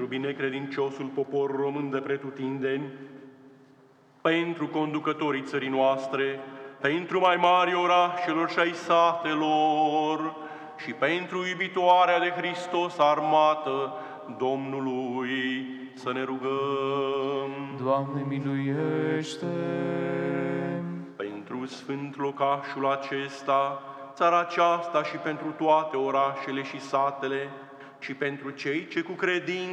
binecredinciosul popor român de pretutindeni, pentru conducătorii țării noastre, pentru mai mari orașelor și ai satelor și pentru iubitoarea de Hristos armată Domnului, să ne rugăm. Doamne, miluiește! Pentru sfânt locașul acesta, țara aceasta și pentru toate orașele și satele, și pentru cei ce cu credință